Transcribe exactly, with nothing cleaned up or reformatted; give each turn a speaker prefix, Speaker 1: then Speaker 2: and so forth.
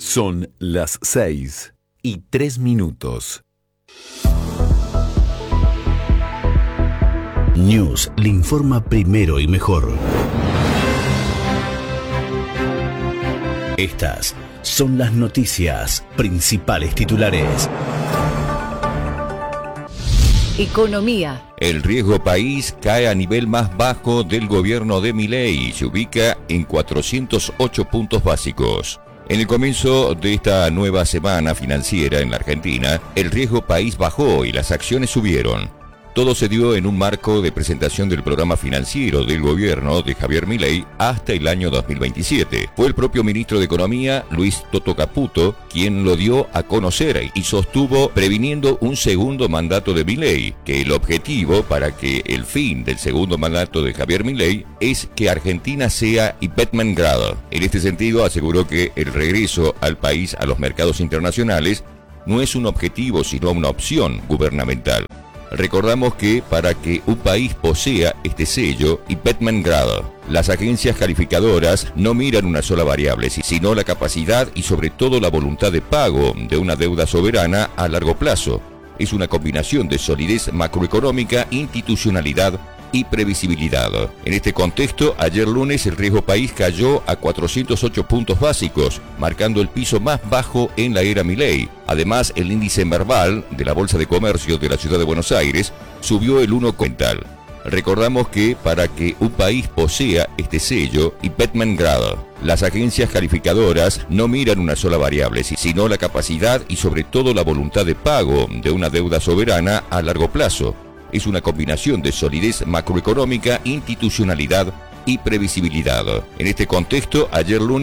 Speaker 1: Son las seis y tres minutos.
Speaker 2: News le informa primero y mejor. Estas son las noticias, principales titulares.
Speaker 3: Economía.
Speaker 4: El riesgo país cae a nivel más bajo del gobierno de Milei y se ubica en cuatrocientos ocho puntos básicos. En el comienzo de esta nueva semana financiera en la Argentina, el riesgo país bajó y las acciones subieron. Todo se dio en un marco de presentación del programa financiero del gobierno de Javier Milei hasta el año dos mil veintisiete. Fue el propio ministro de Economía, Luis Toto Caputo, quien lo dio a conocer y sostuvo previniendo un segundo mandato de Milei, que el objetivo para que el fin del segundo mandato de Javier Milei es que Argentina sea investment grade. En este sentido, aseguró que el regreso al país a los mercados internacionales no es un objetivo, sino una opción gubernamental. Recordamos que para que un país posea este sello, investment grade, las agencias calificadoras no miran una sola variable, sino la capacidad y sobre todo la voluntad de pago de una deuda soberana a largo plazo. Es una combinación de solidez macroeconómica, institucionalidad y previsibilidad. En este contexto, ayer lunes el riesgo país cayó a cuatrocientos ocho puntos básicos, marcando el piso más bajo en la era Milei. Además, el índice Merval de la Bolsa de Comercio de la Ciudad de Buenos Aires subió el uno por ciento. Recordamos que para que un país posea este sello, investment grade, las agencias calificadoras no miran una sola variable, sino la capacidad y sobre todo la voluntad de pago de una deuda soberana a largo plazo. Es una combinación de solidez macroeconómica, institucionalidad y previsibilidad. En este contexto, ayer lunes